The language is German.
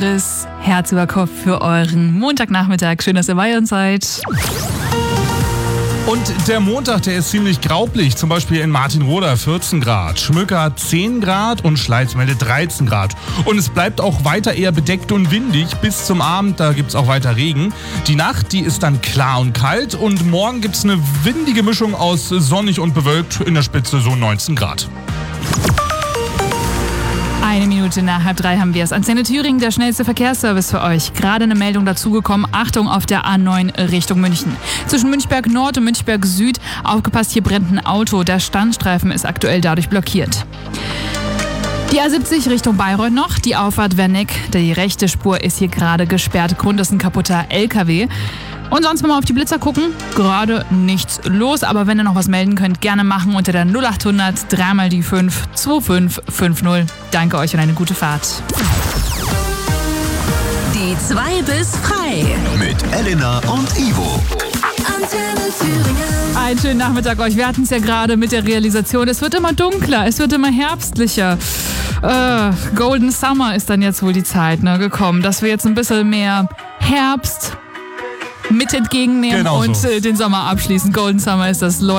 Herz über Kopf für euren Montagnachmittag. Schön, dass ihr bei uns seid. Und der Montag, der ist ziemlich graublich. Zum Beispiel in Martinroda 14 Grad, Schmöcker 10 Grad und Schleiz meldet 13 Grad. Und es bleibt auch weiter eher bedeckt und windig bis zum Abend. Da gibt es auch weiter Regen. Die Nacht, die ist dann klar und kalt. Und morgen gibt es eine windige Mischung aus sonnig und bewölkt. In der Spitze so 19 Grad. 1 Minute nach 2:30 haben wir es. Antenne Thüringen, der schnellste Verkehrsservice für euch. Gerade eine Meldung dazugekommen. Achtung auf der A9 Richtung München. Zwischen Münchberg Nord und Münchberg Süd. Aufgepasst, hier brennt ein Auto. Der Standstreifen ist aktuell dadurch blockiert. Die A70 Richtung Bayreuth noch. Die Auffahrt Werneck. Die rechte Spur ist hier gerade gesperrt. Grund ist ein kaputter LKW. Und sonst, wenn wir auf die Blitzer gucken, gerade nichts los. Aber wenn ihr noch was melden könnt, gerne machen unter der 0800 3 die 5 2550. Danke euch und eine gute Fahrt. Die 2 bis frei. Mit Elena und Ivo. Antenne Thüringen. Einen schönen Nachmittag euch. Wir hatten es ja gerade mit der Realisation. Es wird immer dunkler, es wird immer herbstlicher. Golden Summer ist dann jetzt wohl die Zeit gekommen, dass wir jetzt ein bisschen mehr Herbst mit entgegennehmen Genau und so. den Sommer abschließen. Golden Summer ist das.